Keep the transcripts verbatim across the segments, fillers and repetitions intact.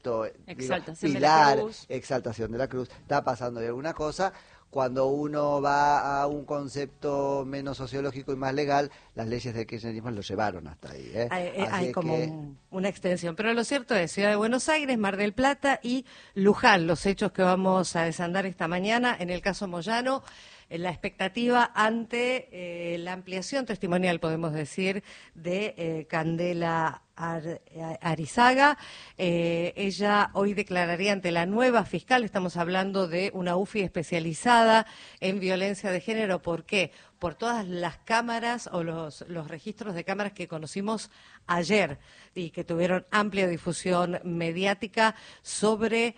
Exaltación pilar, de la cruz. exaltación de la cruz, está pasando de alguna cosa. Cuando uno va a un concepto menos sociológico y más legal, las leyes de kirchnerismo lo llevaron hasta ahí. ¿eh? Hay, Así hay es como que... un- una extensión, pero lo cierto es Ciudad de Buenos Aires, Mar del Plata y Luján, los hechos que vamos a desandar esta mañana. En el caso Moyano, eh, la expectativa ante eh, la ampliación testimonial, podemos decir, de eh, Candela Ar- Arizaga. Eh, ella hoy declararía ante la nueva fiscal, estamos hablando de una U F I especializada en violencia de género. ¿Por qué? Por todas las cámaras o los, los registros de cámaras que conocimos ayer y que tuvieron amplia difusión mediática sobre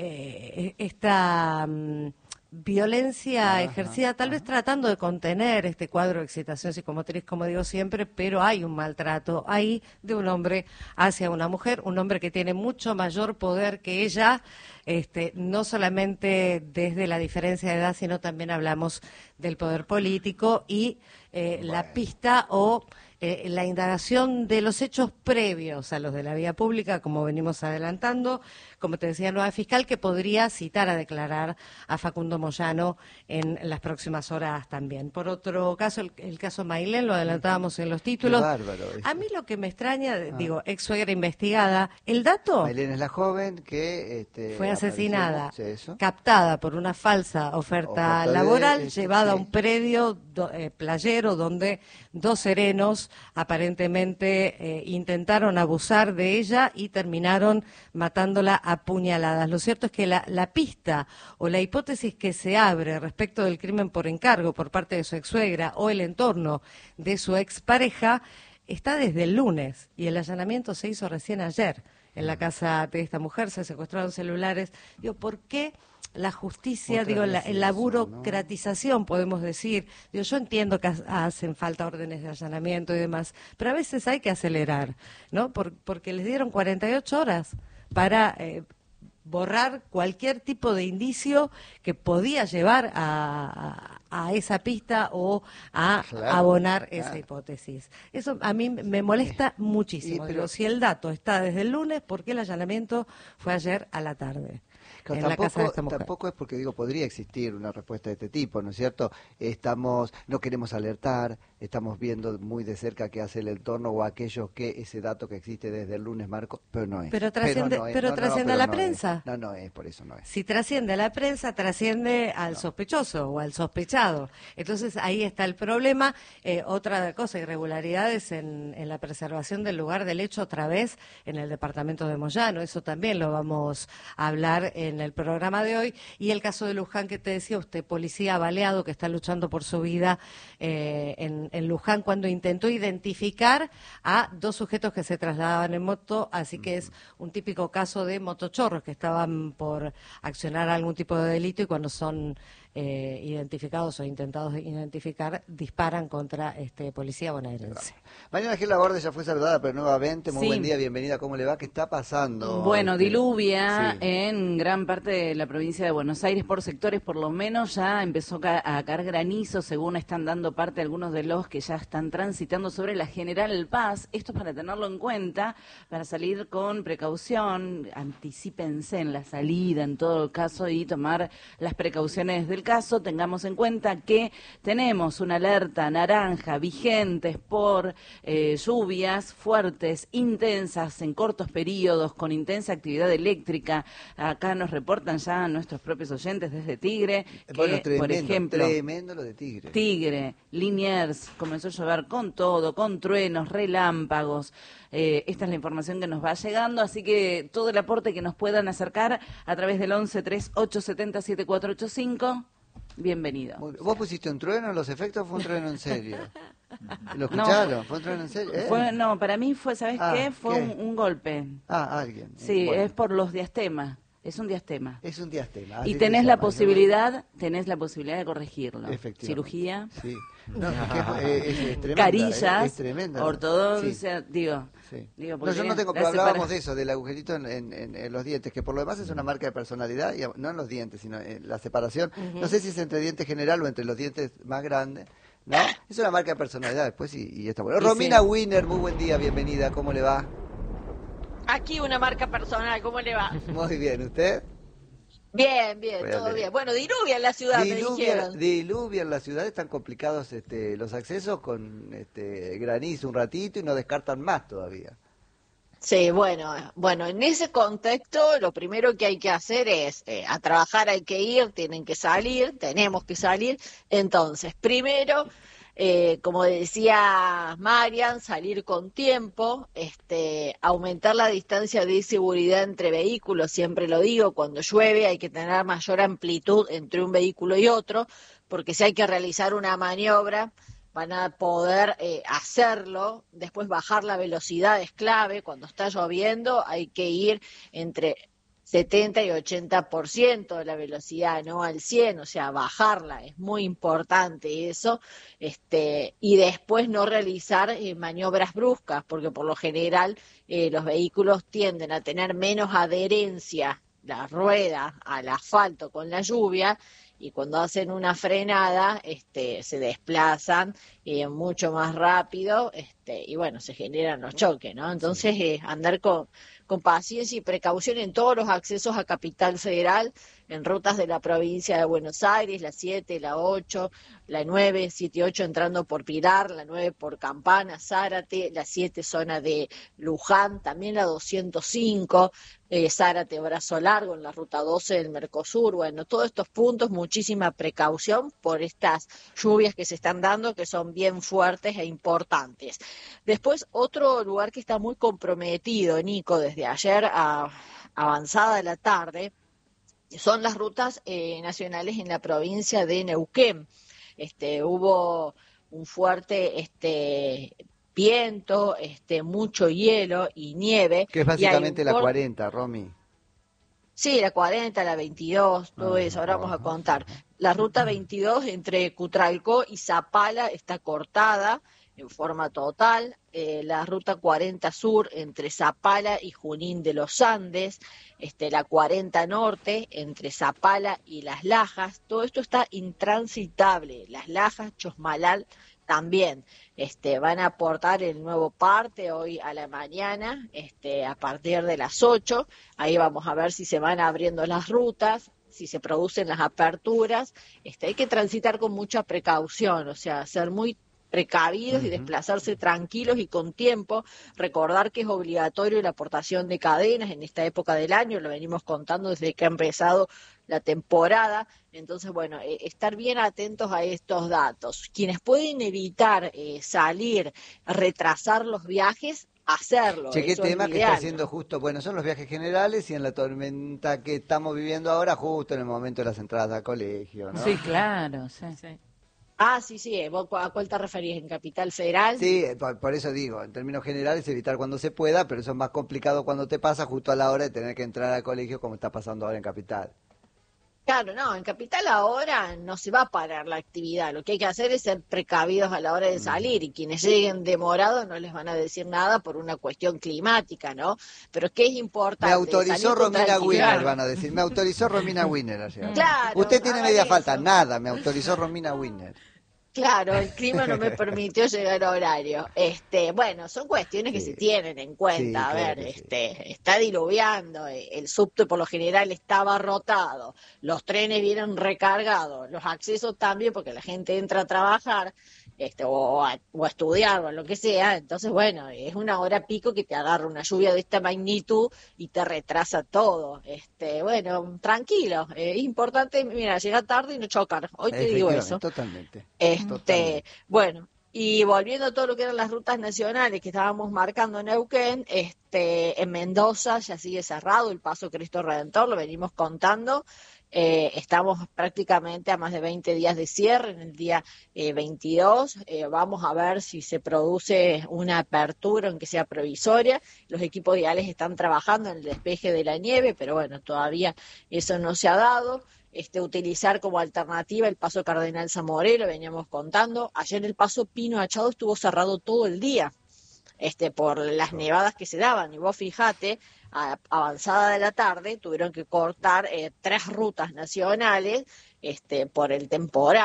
eh, esta mm, violencia Ajá, ejercida, tal ajá. vez tratando de contener este cuadro de excitación psicomotriz, como digo siempre, pero hay un maltrato ahí de un hombre hacia una mujer, un hombre que tiene mucho mayor poder que ella, este, no solamente desde la diferencia de edad, sino también hablamos del poder político y eh, la Bueno. pista o eh, la indagación de los hechos previos a los de la vía pública, como venimos adelantando, como te decía, nueva fiscal que podría citar a declarar a Facundo Moyano en las próximas horas también. Por otro caso, el, el caso Mailén, lo adelantábamos en los títulos. Qué bárbaro eso. A mí lo que me extraña, Ah. digo, ex suegra investigada, el dato Mailén es la joven que... Este, fue asesinada, apareció- sí, eso. captada por una falsa oferta, Oferta de, laboral, este, llevada a sí. un predio do- eh, playero donde dos serenos aparentemente eh, intentaron abusar de ella y terminaron matándola a puñaladas. Lo cierto es que la, la pista o la hipótesis que se abre respecto del crimen por encargo por parte de su ex suegra o el entorno de su expareja está desde el lunes y el allanamiento se hizo recién ayer en la casa de esta mujer, se secuestraron celulares. Digo, ¿por qué la justicia, Otra digo, la, vez la eso, burocratización, podemos decir? Digo, yo entiendo que ha- hacen falta órdenes de allanamiento y demás, pero a veces hay que acelerar, ¿no? Por- porque les dieron cuarenta y ocho horas para eh, borrar cualquier tipo de indicio que podía llevar a, a- a esa pista o a Claro, abonar esa claro. hipótesis. Eso a mí me molesta muchísimo. Y, pero- Digo, si el dato está desde el lunes, ¿por qué el allanamiento fue ayer a la tarde? Claro, En la casa de tampoco, esta mujer. tampoco es porque digo, podría existir una respuesta de este tipo, ¿no es cierto? Estamos, no queremos alertar, estamos viendo muy de cerca qué hace el entorno o aquellos que ese dato que existe desde el lunes, Marco, pero no es. Pero trasciende- no es. pero No, no, trasciende a pero la no es. prensa. No, no es, por eso no es. Si trasciende a la prensa, trasciende al sospechoso o al sospechado. Entonces ahí está el problema. Eh, otra cosa, irregularidades en, en la preservación del lugar del hecho otra vez en el departamento de Moyano. Eso también lo vamos a hablar en el programa de hoy. Y el caso de Luján que te decía usted, policía baleado que está luchando por su vida eh, en, en Luján cuando intentó identificar a dos sujetos que se trasladaban en moto. Así que es un típico caso de motochorros que estaban por accionar algún tipo de delito y cuando son eh, identificados o intentados identificar, disparan contra este policía bonaerense. Mariana Gil Laborde ya fue saludada, pero nuevamente, muy Sí. buen día, bienvenida, ¿cómo le va? ¿Qué está pasando? Bueno, Este, diluvia sí. en gran parte de la provincia de Buenos Aires, por sectores por lo menos, ya empezó ca- a caer granizo, según están dando parte algunos de los que ya están transitando sobre la General Paz. Esto es para tenerlo en cuenta, para salir con precaución, anticípense en la salida en todo caso y tomar las precauciones del caso. Tengamos en cuenta que tenemos una alerta naranja vigentes por eh, lluvias fuertes, intensas, en cortos periodos, con intensa actividad eléctrica. Acá nos reportan ya nuestros propios oyentes desde Tigre, que, Bueno, tremendo, por ejemplo, tremendo lo de Tigre. Tigre, Liniers, comenzó a llover con todo, con truenos, relámpagos. Eh, esta es la información que nos va llegando, así que todo el aporte que nos puedan acercar a través del once tres ocho siete cero siete cuatro ocho cinco, bienvenido. Muy bien. ¿Vos pusiste un trueno en los efectos o fue un trueno en serio? ¿Lo escucharon? ¿Fue un trueno en serio? ¿Eh? Fue, no, para mí fue, ¿sabes Ah, qué? Fue ¿qué? Un, un golpe. Ah, alguien. Sí, Bueno, es por los diastemas. Es un diastema. es un diastema. Y así tenés se la llama, posibilidad, tenés la posibilidad de corregirlo. Efectivamente. Cirugía, Sí. No, es, que es, es- es tremenda, carillas, es, es tremenda. ortodoncia, digo. Sí. digo No, porque yo no tengo, la pero hablábamos separa- de eso, del agujerito en, en- en- en los dientes, que por lo demás es una marca de personalidad, y no en los dientes, sino en la separación. No sé si es entre diente general o entre los dientes más grandes, ¿no? Es una marca de personalidad después y, y está bueno. Y Romina sí. Wiener, muy buen día, bienvenida, ¿cómo le va? Aquí una marca personal, ¿cómo le va? Muy bien, ¿usted? Bien, bien, Bueno, todo le- bien. Bueno, diluvia en la ciudad, me Diluvia, dijeron. diluvia en la ciudad, están complicados este, los accesos con este, granizo un ratito y no descartan más todavía. Sí, bueno, bueno, en ese contexto lo primero que hay que hacer es, eh, a trabajar hay que ir, tienen que salir, tenemos que salir. Entonces, primero, eh, como decía Marian, salir con tiempo, este, aumentar la distancia de seguridad entre vehículos, siempre lo digo, cuando llueve hay que tener mayor amplitud entre un vehículo y otro, porque si hay que realizar una maniobra van a poder eh, hacerlo, después bajar la velocidad es clave, cuando está lloviendo hay que ir entre setenta y ochenta por ciento de la velocidad, no al cien, o sea, bajarla, es muy importante eso, este, y después no realizar eh, maniobras bruscas, porque por lo general eh, los vehículos tienden a tener menos adherencia, la rueda al asfalto con la lluvia, y cuando hacen una frenada, este, se desplazan eh, mucho más rápido, este, y bueno, se generan los choques, ¿no? Sí. Entonces, eh, andar con, con paciencia y precaución en todos los accesos a Capital Federal, en rutas de la provincia de Buenos Aires, la siete, la ocho, la nueve, siete y ocho entrando por Pilar, la nueve por Campana, Zárate, la siete zona de Luján, también la doscientos cinco, eh, Zárate, Brazo Largo, en la ruta doce del Mercosur. Bueno, todos estos puntos, muchísima precaución por estas lluvias que se están dando, que son bien fuertes e importantes. Después, otro lugar que está muy comprometido, Nico, desde ayer a avanzada de la tarde, son las rutas eh, nacionales en la provincia de Neuquén. Este, hubo un fuerte este, viento, este, mucho hielo y nieve, Que es y hay un básicamente la corte. cuarenta, Romy. Sí, la cuarenta, la veintidós, todo Ajá, eso, ahora vamos a ajá, contar. ajá. La ruta veintidós entre Cutralcó y Zapala está cortada en forma total. Eh, la ruta cuarenta sur entre Zapala y Junín de los Andes, este, la cuarenta norte entre Zapala y Las Lajas, todo esto está intransitable. Las Lajas, Chosmalal también. Este, van a aportar el nuevo parte hoy a la mañana, este, a partir de las ocho. Ahí vamos a ver si se van abriendo las rutas, si se producen las aperturas. Este, hay que transitar con mucha precaución, o sea, ser muy precavidos y Ujú. desplazarse tranquilos y con tiempo. Recordar que es obligatorio la aportación de cadenas en esta época del año, lo venimos contando desde que ha empezado la temporada. Entonces, bueno, eh, estar bien atentos a estos datos. Quienes pueden evitar eh, salir, retrasar los viajes, hacerlo, Che, qué eso es lo tema que está ideal, haciendo ¿no? justo, bueno, son los viajes generales y en la tormenta que estamos viviendo ahora, justo en el momento de las entradas al colegio, ¿no? Sí, claro, sí. Sí. Ah, sí, sí, eh, ¿vos a cuál te referís? ¿En Capital Federal? Sí, eh, por, por eso digo, en términos generales evitar cuando se pueda, pero eso es más complicado cuando te pasa justo a la hora de tener que entrar al colegio como está pasando ahora en Capital. Claro, no, en Capital ahora no se va a parar la actividad, lo que hay que hacer es ser precavidos a la hora de salir, y quienes lleguen demorados no les van a decir nada por una cuestión climática, ¿no? Pero es que es Me importante autorizó salir con Romina Winner, tranquilidad. van a decir. Me autorizó Romina Winner ayer. Claro, Usted tiene hagan media falta. eso. Nada, me autorizó Romina Winner. Claro, el clima no me permitió llegar a horario. Este, bueno, son cuestiones que Sí, se tienen en sí, cuenta. A claro ver, que sí. este, está diluviando, eh, el subte por lo general estaba rotado, los trenes vienen recargados, los accesos también, porque la gente entra a trabajar, este, o a, o a estudiar o a lo que sea. Entonces, bueno, es una hora pico que te agarra una lluvia de esta magnitud y te retrasa todo. Este, bueno, tranquilo, eh, es importante, mira, llegar tarde y no chocar. Hoy te digo Efectivamente, eso. totalmente. Este, Totalmente. bueno, y volviendo a todo lo que eran las rutas nacionales que estábamos marcando en Neuquén, este, en Mendoza ya sigue cerrado el paso Cristo Redentor, lo venimos contando. Eh, estamos prácticamente a más de veinte días de cierre, en el día eh, veintidós. Eh, vamos a ver si se produce una apertura, aunque sea provisoria. Los equipos viales están trabajando en el despeje de la nieve, pero bueno, todavía eso no se ha dado. Este, utilizar como alternativa el paso Cardenal Zamoré, lo veníamos contando. Ayer el paso Pino Achado estuvo cerrado todo el día, este, por las nevadas que se daban. Y vos fijate, a avanzada de la tarde tuvieron que cortar eh, tres rutas nacionales este, por el temporal.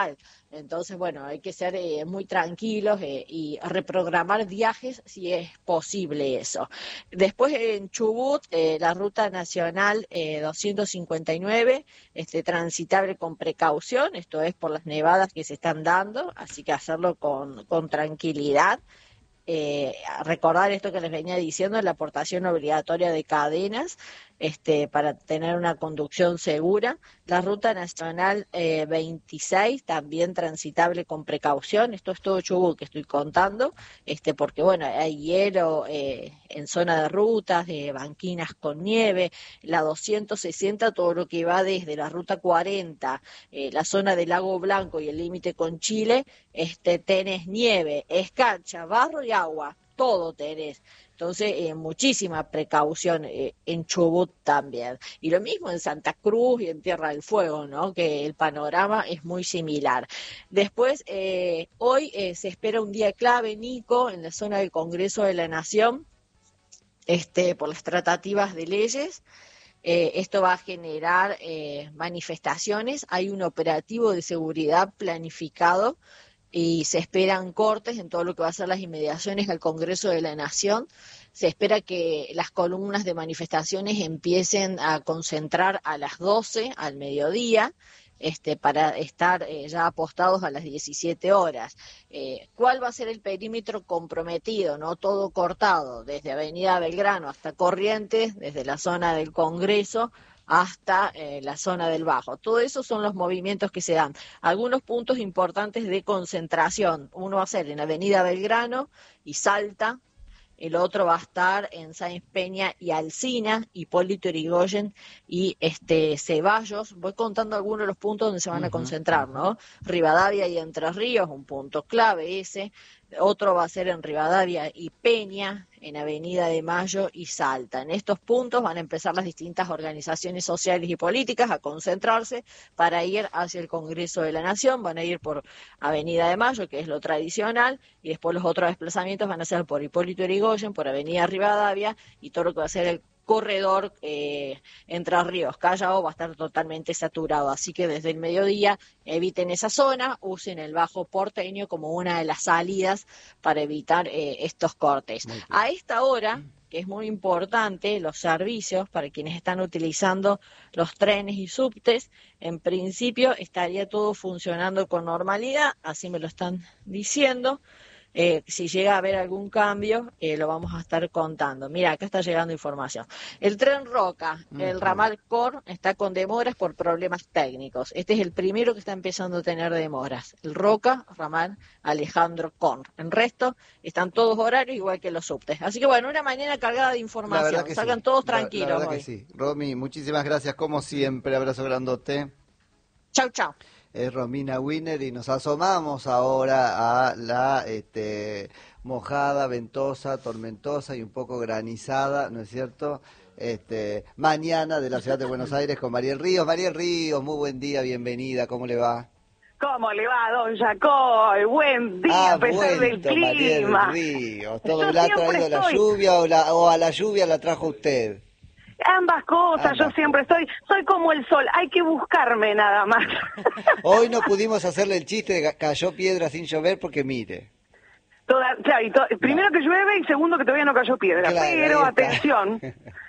Entonces, bueno, hay que ser eh, muy tranquilos eh, y reprogramar viajes si es posible eso. Después en Chubut, eh, la ruta nacional eh, doscientos cincuenta y nueve, este, transitable con precaución, esto es por las nevadas que se están dando, así que hacerlo con, con tranquilidad. Eh, recordar esto que les venía diciendo, la aportación obligatoria de cadenas este, para tener una conducción segura. La ruta nacional eh, veintiséis, también transitable con precaución. Esto es todo Chubut que estoy contando, este, porque bueno, hay hielo eh, en zona de rutas, de banquinas con nieve. La doscientos sesenta, todo lo que va desde la ruta cuarenta, eh, la zona del Lago Blanco y el límite con Chile, este, tenés nieve, escarcha, barro y agua, todo tenés. Entonces, eh, muchísima precaución eh, en Chubut también. Y lo mismo en Santa Cruz y en Tierra del Fuego, ¿no? Que el panorama es muy similar. Después, eh, hoy eh, se espera un día clave, Nico, en la zona del Congreso de la Nación, este, por las tratativas de leyes. Eh, esto va a generar eh, manifestaciones. Hay un operativo de seguridad planificado y se esperan cortes en todo lo que va a ser las inmediaciones al Congreso de la Nación. Se espera que las columnas de manifestaciones empiecen a concentrar a las doce, al mediodía, este, para estar eh, ya apostados a las diecisiete horas. Eh, ¿Cuál va a ser el perímetro comprometido? No todo cortado, desde Avenida Belgrano hasta Corrientes, desde la zona del Congreso hasta eh, la zona del Bajo. Todo eso son los movimientos que se dan. Algunos puntos importantes de concentración. Uno va a ser en Avenida Belgrano y Salta. El otro va a estar en Sáenz Peña y Alsina, Hipólito Yrigoyen y este Ceballos. Voy contando algunos de los puntos donde se van a concentrar, ¿no? Rivadavia y Entre Ríos, un punto clave ese. Otro va a ser en Rivadavia y Peña, en Avenida de Mayo y Salta. En estos puntos van a empezar las distintas organizaciones sociales y políticas a concentrarse para ir hacia el Congreso de la Nación. Van a ir por Avenida de Mayo, que es lo tradicional, y después los otros desplazamientos van a ser por Hipólito Yrigoyen, por Avenida Rivadavia y todo lo que va a ser el corredor eh, Entre Ríos, Callao va a estar totalmente saturado, así que desde el mediodía eviten esa zona, usen el Bajo Porteño como una de las salidas para evitar eh, estos cortes. A esta hora, que es muy importante, los servicios para quienes están utilizando los trenes y subtes, en principio estaría todo funcionando con normalidad, así me lo están diciendo. Eh, si llega a haber algún cambio, eh, lo vamos a estar contando. Mira, acá está llegando información. El tren Roca, uh-huh. el ramal Cor, está con demoras por problemas técnicos. Este es el primero que está empezando a tener demoras. El Roca, ramal Alejandro Cor. En resto, están todos horarios igual que los subtes. Así que bueno, una mañana cargada de información. Salgan sí. todos tranquilos. La, la verdad hoy. que sí. Romy, muchísimas gracias como siempre. Abrazo grandote. Chau, chau. Es Romina Wiener y nos asomamos ahora a la este, mojada, ventosa, tormentosa y un poco granizada, ¿no es cierto? Este, mañana de la ciudad de Buenos Aires con Mariel Ríos. Mariel Ríos, muy buen día, bienvenida, ¿cómo le va? ¿Cómo le va, don Jacob? Buen día, ah, a pesar del clima. Mariel Ríos, ¿todo le ha traído estoy... la lluvia o, la, o a la lluvia la trajo usted? Ambas cosas, Ambas. Yo siempre estoy, soy como el sol, hay que buscarme nada más. Hoy no pudimos hacerle el chiste de cayó piedra sin llover porque mire. Toda, claro, y to, primero no. que llueve y segundo que todavía no cayó piedra, claro, pero atención,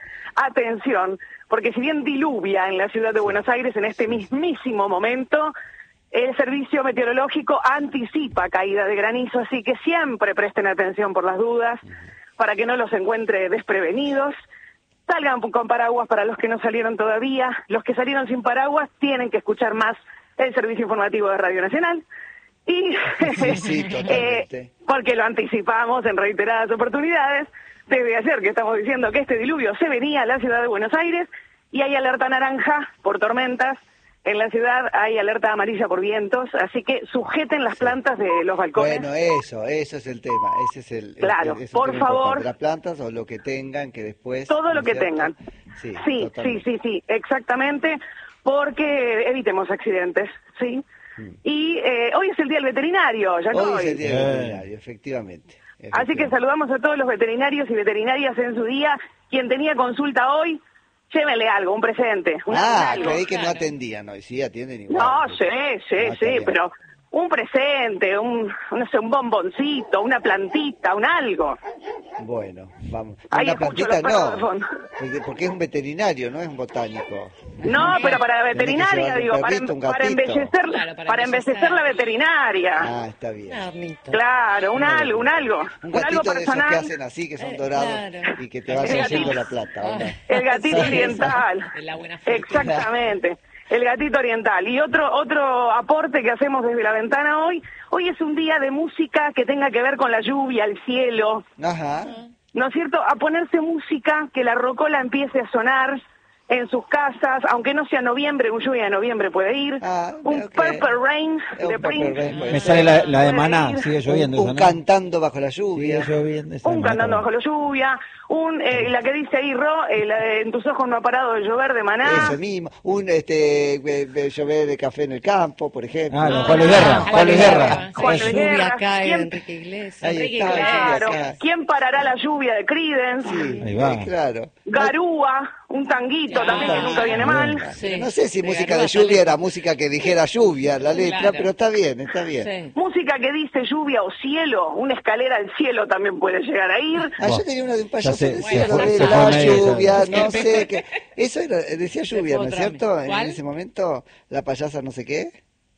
atención, porque si bien diluvia en la ciudad de Buenos Aires en este mismísimo momento, el servicio meteorológico anticipa caída de granizo, así que siempre presten atención por las dudas, para que no los encuentre desprevenidos. Salgan con paraguas para los que no salieron todavía. Los que salieron sin paraguas tienen que escuchar más el servicio informativo de Radio Nacional. Y sí, sí, eh, porque lo anticipamos en reiteradas oportunidades. Desde ayer que estamos diciendo que este diluvio se venía a la ciudad de Buenos Aires y hay alerta naranja por tormentas. En la ciudad hay alerta amarilla por vientos, así que sujeten las plantas de los balcones. Bueno, eso, eso es el tema, ese es el, claro, el, el por favor. Las plantas o lo que tengan que después. Todo lo que ¿cierto? tengan. Sí, sí, sí, sí, sí, exactamente, porque evitemos accidentes, sí. Hmm. Y eh, hoy es el día del veterinario, ya Hoy es el día del veterinario, efectivamente, efectivamente. Así que saludamos a todos los veterinarios y veterinarias en su día. Quien tenía consulta hoy, llévenle algo, un presente. Ah, algo. creí que no atendían hoy, sí atienden igual. No, sí, sí, no, sí, pero un presente, un, no sé, un bomboncito, una plantita, un algo. Bueno, vamos. Ahí Una escucho plantita los perros de no, fondo. porque- porque es un veterinario, no es un botánico. No, pero para la Tenés que veterinaria, llevarle un digo, para, perrito, un para gatito. embellecer, Claro, para para embellecer embellecer. la veterinaria. Ah, está bien. Un hornito. Claro, un Bueno, algo, un algo. Un Un algo gatito de esos personal. que hacen así, que son Eh, dorados claro. y que te van El haciendo gatito. la plata, ¿o no? El gatito Sí, oriental. De la buena fe. Exactamente. El gatito oriental. Y otro otro aporte que hacemos desde la ventana hoy, hoy es un día de música que tenga que ver con la lluvia, el cielo, Ajá. ¿no es cierto? A ponerse música, que la rocola empiece a sonar en sus casas, aunque no sea noviembre, un lluvia de noviembre puede ir, Ah, un ok. Purple Rain Un de Purple Prince. Rain, puede Me ser. sale la, la de Puede Maná, ir. sigue lloviendo. Un, esa, un ¿no? cantando bajo la lluvia. Sigue lloviendo. esa Un no me cantando bajo acuerdo. la lluvia, un eh, la que dice ahí, Ro, eh, la de En tus ojos no ha parado de llover de Maná. Eso mismo. Un este eh, eh, llover de café en el campo, por ejemplo. Ah, Juan Luis Guerra, Juan Luis Guerra. Juan La Luis lluvia Guerra. cae de ¿Quién- Enrique Iglesias. Ahí Enrique está, Iglesias. Claro, acá. ¿quién parará la lluvia de Creedence? Sí, Ahí va. eh, claro. Garúa, un tanguito Ah, también que nunca viene mal. Sí. No sé si De música Garúa de lluvia sale- era música que dijera lluvia, la letra, Claro. pero está bien, está bien. Sí. Música que dice lluvia o cielo, una escalera al cielo también puede llegar a ir. Ah, yo tenía una de un payaso se- que se decía lo fue- de se fue la medio, lluvia, se- no sé qué. Eso era, decía lluvia, ¿no es otra cierto? vez. En ¿Cuál? ese momento, la payasa no sé qué.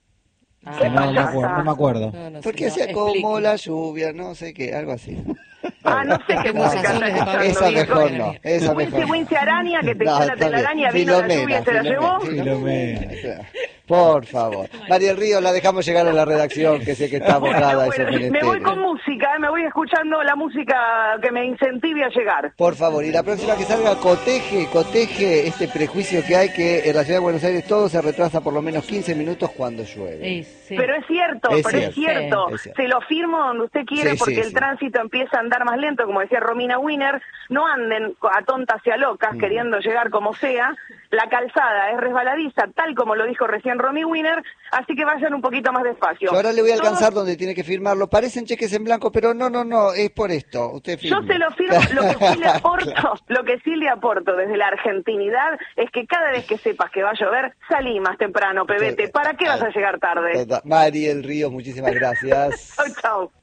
Ah, Que no, no me acuerdo, no me acuerdo. no, no sé, Porque no, hacía explique. como la lluvia, no sé qué, algo así. Ah, no sé qué Los música azules de está Pablo Esa escuchando, Rodríguez. mejor Nico. no, esa Wincy mejor no. Wincy Araña, que te No, hizo la está bien. telaraña, vino la lluvia y se la llevó. Filomena. Claro. Por favor. María del Río, la dejamos llegar a la redacción, que sé que está abocada a esos Bueno, me voy con menesteres. música, eh, me voy escuchando la música que me incentive a llegar. Por favor, y la próxima que salga, coteje, coteje este prejuicio que hay que en la ciudad de Buenos Aires todo se retrasa por lo menos quince minutos cuando llueve. Sí, sí. Pero es cierto, Es pero es cierto, cierto. sí, es cierto. Se lo firmo donde usted quiere Sí, porque sí, el sí. tránsito empieza a andar más lento, como decía Romina Wiener. No anden a tontas y a Mm. locas queriendo llegar como sea. La calzada es resbaladiza, tal como lo dijo recién Romy Wiener, así que vayan un poquito más despacio. Yo ahora le voy a Todos- alcanzar donde tiene que firmarlo. Parecen cheques en blanco, pero no, no, no, es por esto. Usted Yo firme. se lo firmo, lo que sí le aporto, lo que sí le aporto desde la argentinidad es que cada vez que sepas que va a llover, salí más temprano, pebete. ¿Para qué vas a llegar tarde? Mari del Río, muchísimas gracias. Chau, chau.